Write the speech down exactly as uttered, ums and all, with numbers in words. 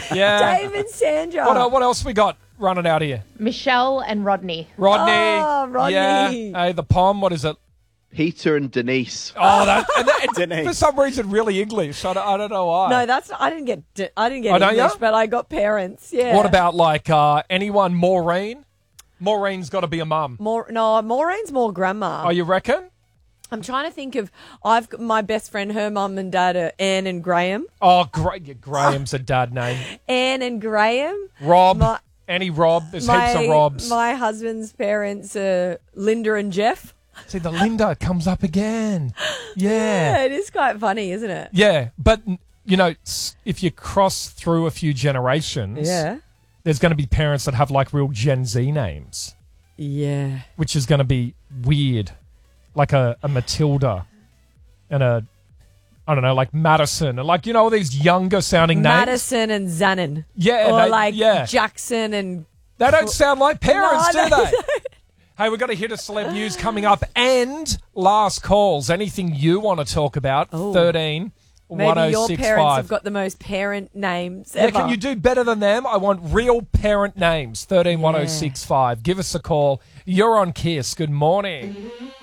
Yeah. Dave and Sandra. What, what else we got running out here? Michelle and Rodney. Rodney. Oh, Rodney. Yeah. Hey, the Pom, what is it? Peter and Denise. Oh, that, and that it's Denise. for some reason really English. I don't, I don't know why. No, that's I didn't get d- I didn't get Oh, don't English, ya? but I got parents. Yeah. What about like uh, anyone? Maureen. Maureen's got to be a mum. more? No, Maureen's more grandma. Oh, you reckon? I'm trying to think of. I've got my best friend. Her mum and dad are Anne and Graham. Oh, great. Yeah, Graham's a dad name. Anne and Graham. Rob. My- Any Rob. There's my, heaps of Robs. My husband's parents are Linda and Jeff. See, the Linda comes up again. Yeah, Yeah. it is quite funny, isn't it? Yeah. But, you know, s- if you cross through a few generations, Yeah. there's going to be parents that have like real Gen Z names, Yeah. which is going to be weird. Like a, a Matilda and a, I don't know, like Madison. And like, you know, all these younger sounding names. Madison and Zanin. Yeah. Or they, like yeah. Jackson and. They don't sound like parents, No, do they they? Hey, we've got a hit of celeb news coming up and last calls. Anything you want to talk about? Oh. thirteen Maybe one oh your six parents five. have got the most parent names Yeah, ever. can you do better than them? I want real parent names. thirteen one oh six five. Give us a call. You're on Kiss. Good morning.